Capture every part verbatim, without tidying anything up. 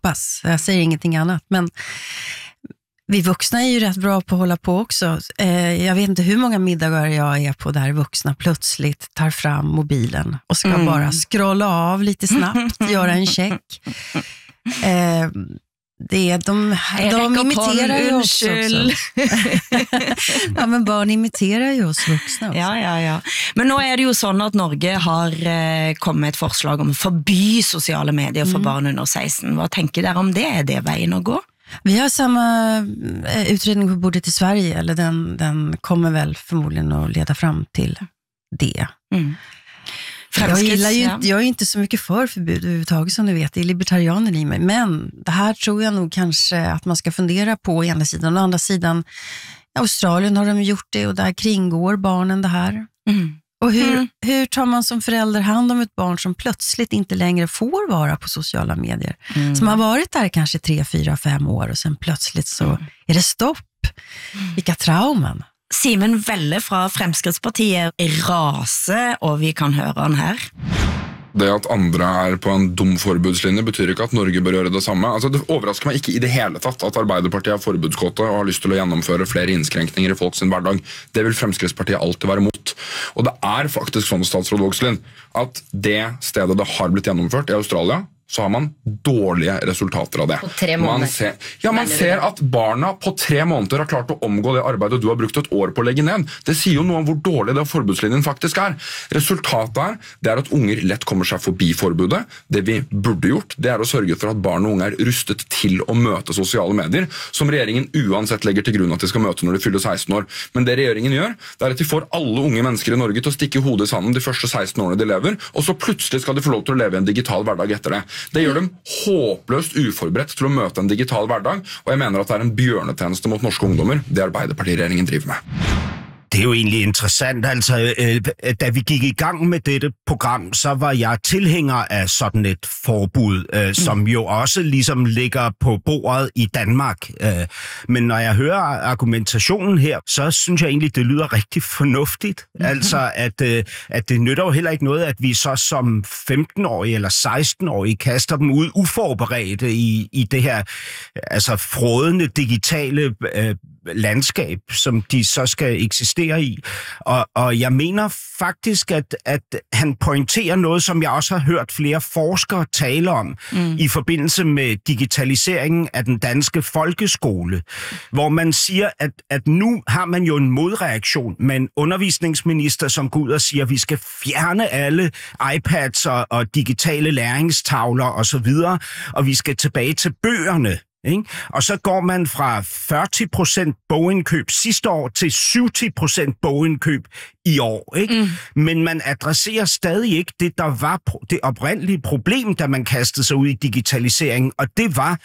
hoppas. Jag säger ingenting annat. Men vi vuxna är ju rätt bra på att hålla på också. Eh, jag vet inte hur många middagar jag är på där vuxna plötsligt tar fram mobilen och ska mm. bara scrolla av lite snabbt, göra en check. Eh, det är, de de imiterar ju oss också. Ja, men barn imiterar ju oss vuxna också. Ja, ja, ja. Men nu är det ju så att Norge har eh, kommit ett förslag om att förby sociala medier för mm. barn under sexton. Vad tänker du om det? Är det vägen att gå? Vi har samma utredning på bordet i Sverige, eller den, den kommer väl förmodligen att leda fram till det. Mm. Jag gillar ju inte, jag är inte så mycket för förbud överhuvudtaget som du vet, det är libertarianer i mig, men det här tror jag nog kanske att man ska fundera på å ena sidan, och å andra sidan i Australien har de gjort det och där kringgår barnen det här. Mm. Och hur, mm. hur tar man som förälder hand om ett barn som plötsligt inte längre får vara på sociala medier? Mm. Som har varit där kanske tre, fyra, fem år och sen plötsligt så mm. är det stopp. Vilka trauman. Simen Velle fra Fremskrittspartiet rase, og vi kan høre han her. Det at andre er på en dum forbudslinje betyr ikke at Norge bør gjøre det samme. Altså, det overrasker meg ikke i det hele tatt at Arbeiderpartiet er forbudskåte og har lyst til å gjennomføre flere innskrenkninger i folks hverdag. Det vil Fremskrittspartiet alltid være mot. Og det er faktisk sånn, statsråd Vågslid, at det stedet det har blitt gjennomført i Australia, så har man dårlige resultater av det. På tre måneder. Man ser, ja, man ser at barna på tre måneder har klart å omgå det arbeidet du har brukt et år på å legge ned. Det sier jo noe om hvor dårlig det forbudslinjen faktisk er. Resultatet er, det er at unger lett kommer seg forbi forbudet. Det vi burde gjort, det er å sørge for at barn og unge er rustet til å møte sosiale medier, som regjeringen uansett legger til grunn at de skal møte når de fyller sexton år. Men det regjeringen gjør, det er at de får alle unge mennesker i Norge til å stikke hodet i sanden de første sexton årene de lever, og så plutselig skal de få lov til å leve i en digital hverdag etter det. Det gjør dem håpløst uforberedt til å møte en digital hverdag, og jeg mener at det er en bjørnetjeneste mot norske ungdommer, det Arbeiderpartiet-regjeringen driver med. Det er jo egentlig interessant, altså øh, da vi gik i gang med dette program, så var jeg tilhænger af sådan et forbud, øh, som jo også ligesom ligger på bordet i Danmark. Øh, men når jeg hører argumentationen her, så synes jeg egentlig, det lyder rigtig fornuftigt. Mm-hmm. Altså, at, øh, at det nytter jo heller ikke noget, at vi så som femten-årige eller seksten-årige kaster dem ud uforberedte i, i det her altså frådende digitale øh, landskab, som de så skal eksistere i. Og, og jeg mener faktisk, at, at han pointerer noget, som jeg også har hørt flere forskere tale om mm. i forbindelse med digitaliseringen af den danske folkeskole, hvor man siger, at, at nu har man jo en modreaktion med en undervisningsminister, som går ud og siger, at vi skal fjerne alle iPads og, og digitale læringstavler osv., og, og vi skal tilbage til bøgerne. Ikke? Og så går man fra fyrre procent bogindkøb sidste år til syvogtyve procent bogindkøb i år. Ikke? Mm. Men man adresserer stadig ikke det, der var det oprindelige problem, da man kastede sig ud i digitaliseringen, og det var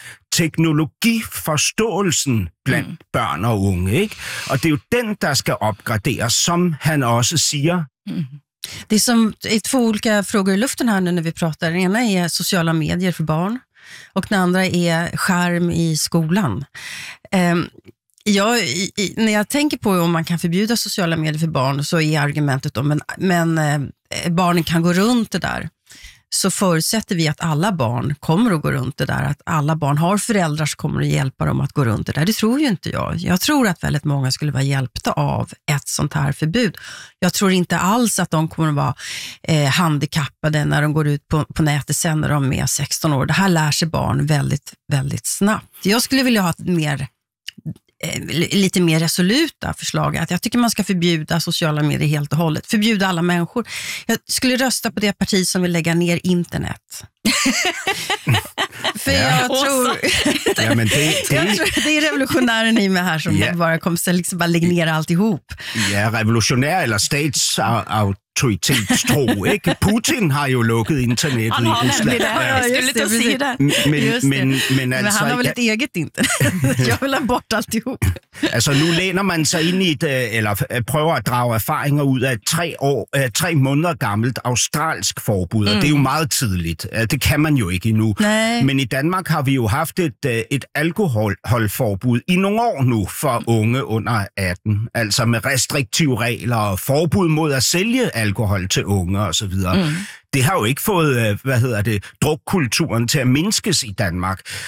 teknologiforståelsen blandt mm. børn og unge. Ikke? Og det er jo den, der skal opgraderes, som han også siger. Mm. Det är som är två olika frågor i luften här nu när vi pratar. Den ena är sociala medier för barn. Och den andra är skärm i skolan. Um, jag, i, när jag tänker på om man kan förbjuda sociala medier för barn, så är argumentet om men, men eh, barnen kan gå runt det där. Så förutsätter vi att alla barn kommer att gå runt det där. Att alla barn har föräldrar som kommer att hjälpa dem att gå runt det där. Det tror ju inte jag. Jag tror att väldigt många skulle vara hjälpta av ett sånt här förbud. Jag tror inte alls att de kommer att vara eh, handikappade när de går ut på, på nätet sen när de är sexton år. Det här lär sig barn väldigt, väldigt snabbt. Jag skulle vilja ha ett mer... lite mer resoluta förslag, att jag tycker man ska förbjuda sociala medier helt och hållet, förbjuda alla människor. Jag skulle rösta på det parti som vill lägga ner internet. För jag tror, ja, men det, det... jag tror det är revolutionären i mig här som ja. bara kommer att liksom bara lägga ner alltihop. Ja, revolutionär eller statsauktoritetstro, ikke? Putin har jo lukket internettet han i Rusland. Det, jeg skulle til å si det. Men, men, men, men altså, han har väl ett eget internet. Jag vill ha bort alltihop. Altså nu læner man sig ind i et, eller prøver at drage erfaringer ud af et tre, år, tre måneder gammelt australsk forbud, og mm. det er jo meget tidligt. Det kan man jo ikke endnu. Nej. Men i Danmark har vi jo haft et, et alkoholforbud i nogle år nu for unge under atten. Altså med restriktive regler og forbud mod at sælge alkohol til unge og så videre. Mm. Det har jo ikke fået, hvad hedder det, drukkulturen til at mindskes i Danmark.